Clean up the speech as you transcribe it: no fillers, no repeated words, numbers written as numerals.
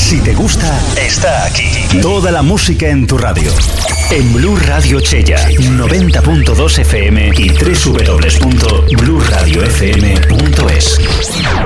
Si te gusta, está aquí. Toda la música en tu radio. En Blu Radio Chella, 90.2 FM y www.bluradiofm.es.